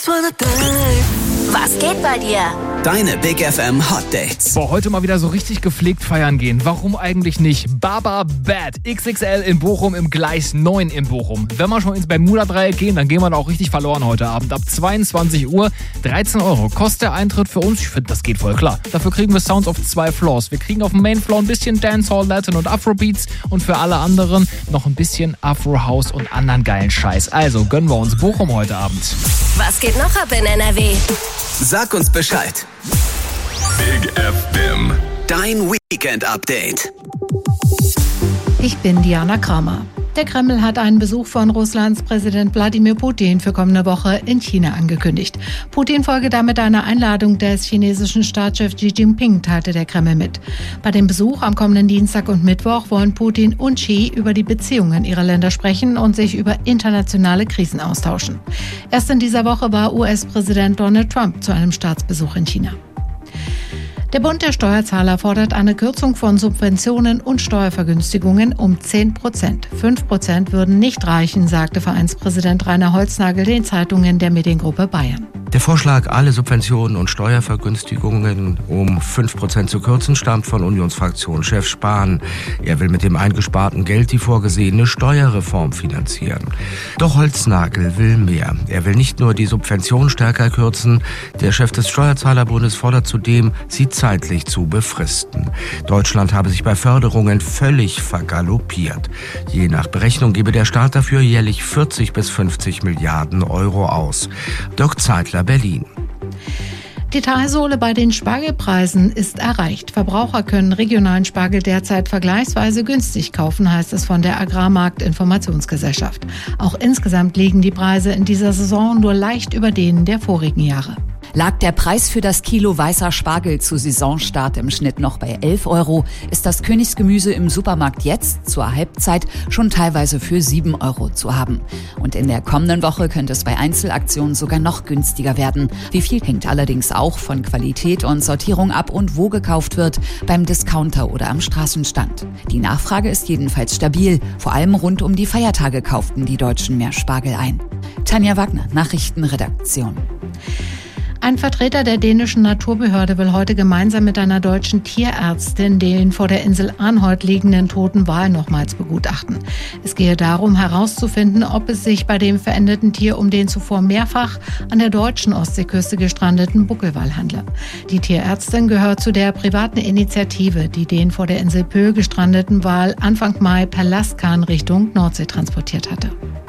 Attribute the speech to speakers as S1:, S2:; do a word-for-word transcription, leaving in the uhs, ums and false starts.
S1: just wanna dive.
S2: Was geht bei dir?
S1: Deine Big F M Hot Dates.
S3: Boah, heute mal wieder so richtig gepflegt feiern gehen. Warum eigentlich nicht? Baba Bad X X L in Bochum im Gleis neun in Bochum. Wenn wir schon ins Bermuda-Dreieck gehen, dann gehen wir da auch richtig verloren heute Abend. Ab zweiundzwanzig Uhr, dreizehn Euro kostet der Eintritt für uns. Ich finde, das geht voll klar. Dafür kriegen wir Sounds auf zwei Floors. Wir kriegen auf dem Main Floor ein bisschen Dancehall, Latin und Afrobeats und für alle anderen noch ein bisschen Afro-House und anderen geilen Scheiß. Also gönnen wir uns Bochum heute Abend.
S2: Was geht noch ab in N R W?
S1: Sag uns Bescheid.
S4: Big F M.
S1: Dein Weekend-Update.
S5: Ich bin Diana Kramer. Der Kreml hat einen Besuch von Russlands Präsident Wladimir Putin für kommende Woche in China angekündigt. Putin folge damit einer Einladung des chinesischen Staatschefs Xi Jinping, teilte der Kreml mit. Bei dem Besuch am kommenden Dienstag und Mittwoch wollen Putin und Xi über die Beziehungen ihrer Länder sprechen und sich über internationale Krisen austauschen. Erst in dieser Woche war U S-Präsident Donald Trump zu einem Staatsbesuch in China. Der Bund der Steuerzahler fordert eine Kürzung von Subventionen und Steuervergünstigungen um zehn Prozent. fünf Prozent würden nicht reichen, sagte Vereinspräsident Rainer Holznagel den Zeitungen der Mediengruppe Bayern.
S6: Der Vorschlag, alle Subventionen und Steuervergünstigungen um fünf Prozent zu kürzen, stammt von Unionsfraktionschef Spahn. Er will mit dem eingesparten Geld die vorgesehene Steuerreform finanzieren. Doch Holznagel will mehr. Er will nicht nur die Subvention stärker kürzen, der Chef des Steuerzahlerbundes fordert zudem, sie zeitlich zu befristen. Deutschland habe sich bei Förderungen völlig vergaloppiert. Je nach Berechnung gebe der Staat dafür jährlich vierzig bis fünfzig Milliarden Euro aus. Dirk Zeitler, Berlin.
S5: Die Talsohle bei den Spargelpreisen ist erreicht. Verbraucher können regionalen Spargel derzeit vergleichsweise günstig kaufen, heißt es von der Agrarmarkt-Informationsgesellschaft. Auch insgesamt liegen die Preise in dieser Saison nur leicht über denen der vorigen Jahre.
S7: Lag der Preis für das Kilo weißer Spargel zu Saisonstart im Schnitt noch bei elf Euro, ist das Königsgemüse im Supermarkt jetzt zur Halbzeit schon teilweise für sieben Euro zu haben. Und in der kommenden Woche könnte es bei Einzelaktionen sogar noch günstiger werden. Wie viel hängt allerdings auch von Qualität und Sortierung ab und wo gekauft wird, beim Discounter oder am Straßenstand. Die Nachfrage ist jedenfalls stabil. Vor allem rund um die Feiertage kauften die Deutschen mehr Spargel ein. Tanja Wagner, Nachrichtenredaktion.
S5: Ein Vertreter der dänischen Naturbehörde will heute gemeinsam mit einer deutschen Tierärztin den vor der Insel Arnholt liegenden toten Wal nochmals begutachten. Es gehe darum, herauszufinden, ob es sich bei dem verendeten Tier um den zuvor mehrfach an der deutschen Ostseeküste gestrandeten Buckelwal handle. Die Tierärztin gehört zu der privaten Initiative, die den vor der Insel Pö gestrandeten Wal Anfang Mai per Lastkahn Richtung Nordsee transportiert hatte.